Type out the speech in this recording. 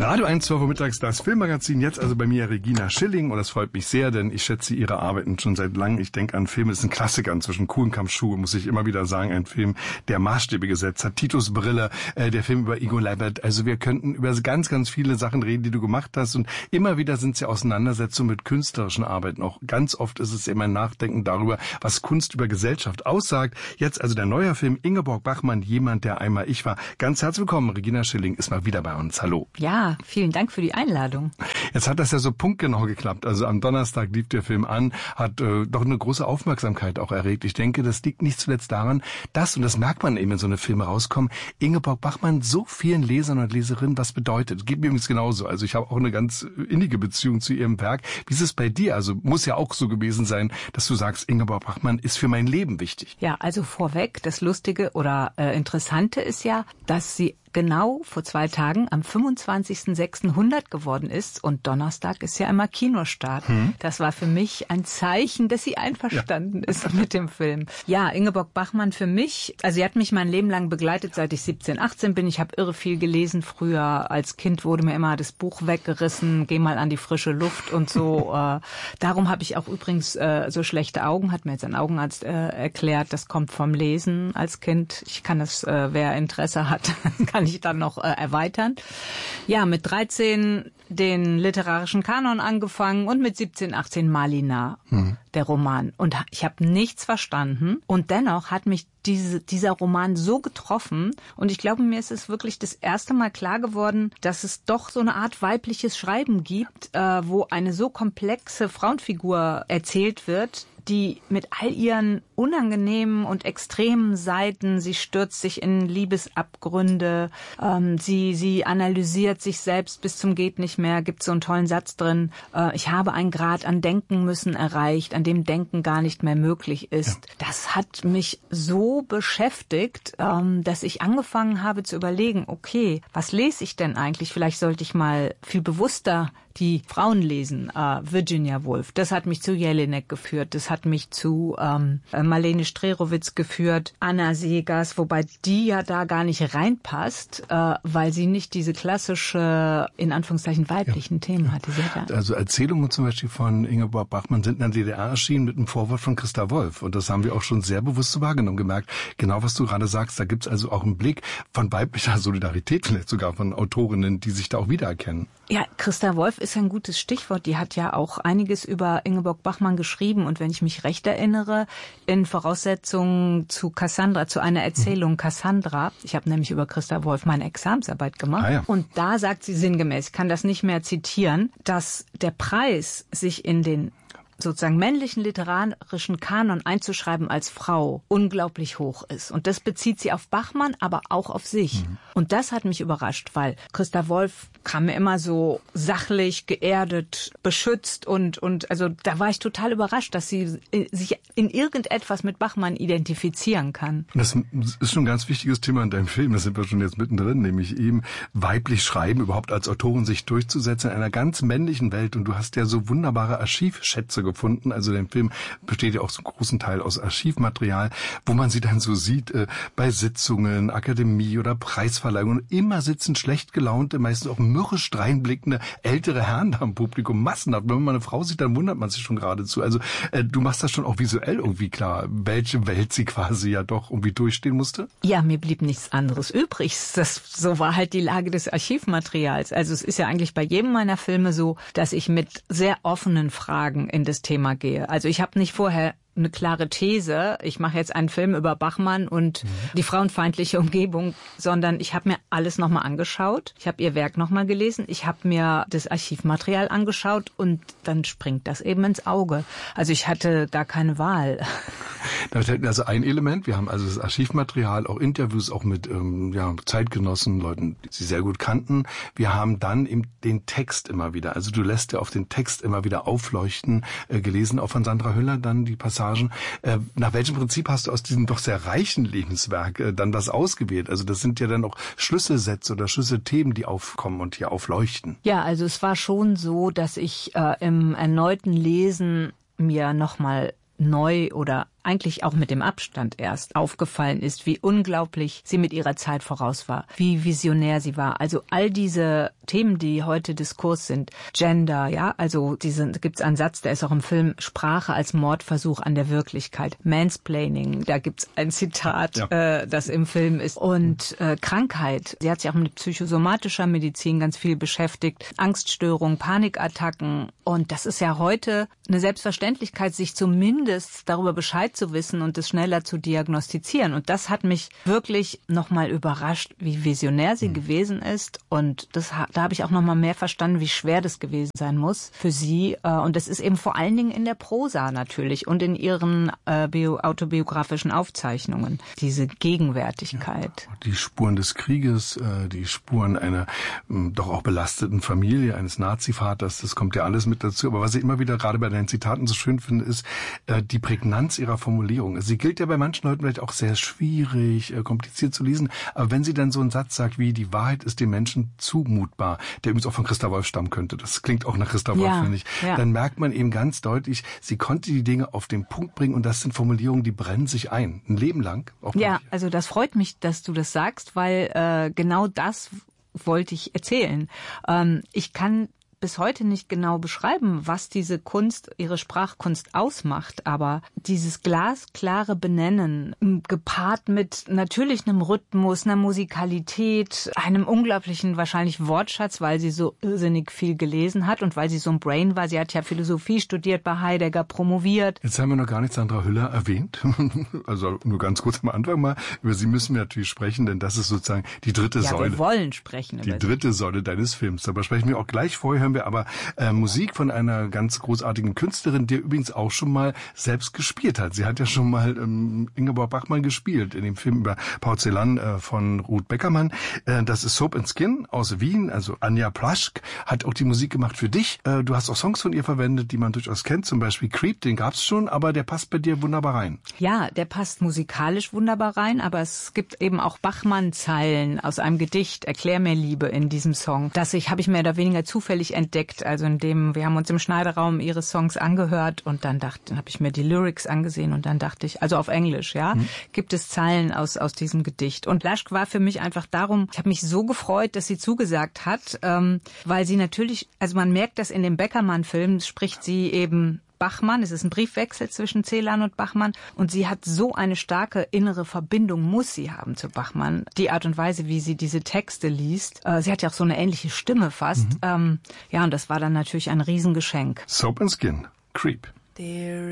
Radio 1, 12 Uhr mittags, das Filmmagazin. Jetzt also bei mir Regina Schilling. Und das freut mich sehr, denn ich schätze ihre Arbeiten schon seit langem. Ich denke an Filme, das ist ein Klassiker inzwischen. Kuhlenkampfschuhe, muss ich immer wieder sagen. Ein Film, der Maßstäbe gesetzt hat. Titus Brille, der Film über Ingo Leibert. Also wir könnten über ganz, ganz viele Sachen reden, die du gemacht hast. Und immer wieder sind es ja Auseinandersetzungen mit künstlerischen Arbeiten. Auch ganz oft ist es immer ein Nachdenken darüber, was Kunst über Gesellschaft aussagt. Jetzt also der neue Film Ingeborg Bachmann, jemand, der einmal ich war. Ganz herzlich willkommen. Regina Schilling ist mal wieder bei uns. Hallo. Ja, vielen Dank für die Einladung. Jetzt hat das ja so punktgenau geklappt. Also am Donnerstag lief der Film an, hat doch eine große Aufmerksamkeit auch erregt. Ich denke, das liegt nicht zuletzt daran, dass, und das merkt man eben, wenn so eine Filme rauskommen, Ingeborg Bachmann so vielen Lesern und Leserinnen was bedeutet. Geht mir übrigens genauso. Also ich habe auch eine ganz innige Beziehung zu ihrem Werk. Wie ist es bei dir? Also muss ja auch so gewesen sein, dass du sagst, Ingeborg Bachmann ist für mein Leben wichtig. Ja, also vorweg, das Lustige oder Interessante ist ja, dass sie genau vor 2 Tagen am 25.06.100 geworden ist und Donnerstag ist ja immer Kinostart. Das war für mich ein Zeichen, dass sie einverstanden ist mit dem Film. Ja, Ingeborg Bachmann für mich, also sie hat mich mein Leben lang begleitet, seit ich 17, 18 bin. Ich habe irre viel gelesen früher. Als Kind wurde mir immer das Buch weggerissen, geh mal an die frische Luft und so. Darum habe ich auch übrigens so schlechte Augen, hat mir jetzt ein Augenarzt erklärt. Das kommt vom Lesen als Kind. Ich kann das, wer Interesse hat, kann ich dann noch erweitern. Ja, mit 13 den literarischen Kanon angefangen und mit 17, 18 Malina, der Roman. Und ich habe nichts verstanden und dennoch hat mich dieser Roman so getroffen und ich glaube, mir ist es wirklich das erste Mal klar geworden, dass es doch so eine Art weibliches Schreiben gibt, wo eine so komplexe Frauenfigur erzählt wird, die mit all ihren unangenehmen und extremen Seiten, sie stürzt sich in Liebesabgründe, sie analysiert sich selbst bis zum geht nicht mehr, gibt so einen tollen Satz drin, ich habe einen Grad an Denken müssen erreicht, an dem Denken gar nicht mehr möglich ist. Ja. Das hat mich so beschäftigt, dass ich angefangen habe zu überlegen, okay, was lese ich denn eigentlich? Vielleicht sollte ich mal viel bewusster die Frauen lesen. Virginia Woolf, das hat mich zu Jelinek geführt, das hat mich zu Marlene Strerowitz geführt, Anna Segers, wobei die ja da gar nicht reinpasst, weil sie nicht diese klassische, in Anführungszeichen, weiblichen Themen hatte. Also Erzählungen zum Beispiel von Ingeborg Bachmann sind in der DDR erschienen mit einem Vorwort von Christa Wolf. Und das haben wir auch schon sehr bewusst so wahrgenommen, gemerkt. Genau, was du gerade sagst, da gibt's also auch einen Blick von weiblicher Solidarität, vielleicht sogar von Autorinnen, die sich da auch wiedererkennen. Ja, Christa Wolf ist ein gutes Stichwort. Die hat ja auch einiges über Ingeborg Bachmann geschrieben. Und wenn ich mich recht erinnere, in Voraussetzungen zu Cassandra, zu einer Erzählung Cassandra, ich habe nämlich über Christa Wolf meine Examensarbeit gemacht. Und da sagt sie sinngemäß, ich kann das nicht mehr zitieren, dass der Preis, sich in den sozusagen männlichen literarischen Kanon einzuschreiben als Frau unglaublich hoch ist. Und das bezieht sie auf Bachmann, aber auch auf sich. Und das hat mich überrascht, weil Christa Wolf kam mir immer so sachlich, geerdet, beschützt und also da war ich total überrascht, dass sie sich in irgendetwas mit Bachmann identifizieren kann. Das ist schon ein ganz wichtiges Thema in deinem Film, da sind wir schon jetzt mittendrin, nämlich eben weiblich schreiben, überhaupt als Autorin sich durchzusetzen in einer ganz männlichen Welt. Und du hast ja so wunderbare Archivschätze gefunden. Also der Film besteht ja auch zum großen Teil aus Archivmaterial, wo man sie dann so sieht bei Sitzungen, Akademie oder Preisverleihungen. Immer sitzen schlecht gelaunte, meistens auch mürrisch dreinblickende ältere Herren da im Publikum, massenhaft. Wenn man eine Frau sieht, dann wundert man sich schon geradezu. Also du machst das schon auch visuell irgendwie klar, welche Welt sie quasi ja doch irgendwie durchstehen musste? Ja, mir blieb nichts anderes übrig. So war halt die Lage des Archivmaterials. Also es ist ja eigentlich bei jedem meiner Filme so, dass ich mit sehr offenen Fragen in das Thema gehe. Also ich habe nicht vorher eine klare These, ich mache jetzt einen Film über Bachmann und die frauenfeindliche Umgebung, sondern ich habe mir alles nochmal angeschaut. Ich habe ihr Werk nochmal gelesen. Ich habe mir das Archivmaterial angeschaut und dann springt das eben ins Auge. Also ich hatte gar keine Wahl. Damit hätten wir also ein Element. Wir haben also das Archivmaterial, auch Interviews, auch mit Zeitgenossen, Leuten, die sie sehr gut kannten. Wir haben dann eben den Text immer wieder. Also du lässt ja auf den Text immer wieder aufleuchten, gelesen auch von Sandra Hüller, dann die Passagen. Nach welchem Prinzip hast du aus diesem doch sehr reichen Lebenswerk dann was ausgewählt? Also das sind ja dann auch Schlüsselsätze oder Schlüsselthemen, die aufkommen und hier aufleuchten. Ja, also es war schon so, dass ich im erneuten Lesen mir nochmal neu oder eigentlich auch mit dem Abstand erst aufgefallen ist, wie unglaublich sie mit ihrer Zeit voraus war, wie visionär sie war. Also all diese Themen, die heute Diskurs sind, Gender, ja, also gibt's einen Satz, der ist auch im Film, Sprache als Mordversuch an der Wirklichkeit, Mansplaining, da gibt's ein Zitat, das im Film ist, und Krankheit. Sie hat sich auch mit psychosomatischer Medizin ganz viel beschäftigt, Angststörungen, Panikattacken, und das ist ja heute eine Selbstverständlichkeit, sich zumindest darüber Bescheid zu wissen und es schneller zu diagnostizieren. Und das hat mich wirklich nochmal überrascht, wie visionär sie gewesen ist. Und da habe ich auch nochmal mehr verstanden, wie schwer das gewesen sein muss für sie. Und das ist eben vor allen Dingen in der Prosa natürlich und in ihren autobiografischen Aufzeichnungen, diese Gegenwärtigkeit. Ja, die Spuren des Krieges, die Spuren einer doch auch belasteten Familie, eines Nazivaters, das kommt ja alles mit dazu. Aber was ich immer wieder gerade bei deinen Zitaten so schön finde, ist die Prägnanz ihrer Formulierung. Sie gilt ja bei manchen Leuten vielleicht auch sehr schwierig, kompliziert zu lesen. Aber wenn sie dann so einen Satz sagt wie, die Wahrheit ist dem Menschen zumutbar, der übrigens auch von Christa Wolf stammen könnte, das klingt auch nach Christa Wolf, finde ich, dann merkt man eben ganz deutlich, sie konnte die Dinge auf den Punkt bringen und das sind Formulierungen, die brennen sich ein. Ein Leben lang. Auch ja, also das freut mich, dass du das sagst, weil genau das wollte ich erzählen. Ich kann bis heute nicht genau beschreiben, was diese Kunst, ihre Sprachkunst ausmacht, aber dieses glasklare Benennen, gepaart mit natürlich einem Rhythmus, einer Musikalität, einem unglaublichen wahrscheinlich Wortschatz, weil sie so irrsinnig viel gelesen hat und weil sie so ein Brain war. Sie hat ja Philosophie studiert, bei Heidegger promoviert. Jetzt haben wir noch gar nicht Sandra Hüller erwähnt. Also nur ganz kurz am Anfang mal. Über sie müssen wir natürlich sprechen, denn das ist sozusagen die dritte Säule. Ja, wir wollen sprechen über die dritte Säule deines Films. Darüber sprechen wir auch gleich. Vorher hören wir aber Musik von einer ganz großartigen Künstlerin, die übrigens auch schon mal selbst gespielt hat. Sie hat ja schon mal Ingeborg Bachmann gespielt in dem Film über Porzellan von Ruth Beckermann. Das ist Soap and Skin aus Wien. Also Anja Plaschk hat auch die Musik gemacht für dich. Du hast auch Songs von ihr verwendet, die man durchaus kennt. Zum Beispiel Creep, den gab's schon, aber der passt bei dir wunderbar rein. Ja, der passt musikalisch wunderbar rein, aber es gibt eben auch Bachmann-Zeilen aus einem Gedicht, Erklär mir Liebe, in diesem Song. Habe ich mehr oder weniger zufällig entdeckt. Also wir haben uns im Schneiderraum ihre Songs angehört und dann habe ich mir die Lyrics angesehen und dann dachte ich, also auf Englisch, gibt es Zeilen aus diesem Gedicht. Und Plaschk war für mich einfach darum, ich habe mich so gefreut, dass sie zugesagt hat, weil sie natürlich, also man merkt das in dem Beckermann-Film, spricht sie eben Bachmann, es ist ein Briefwechsel zwischen Celan und Bachmann und sie hat so eine starke innere Verbindung, muss sie haben zu Bachmann. Die Art und Weise, wie sie diese Texte liest, sie hat ja auch so eine ähnliche Stimme fast. Und das war dann natürlich ein Riesengeschenk. Soap and Skin, Creep.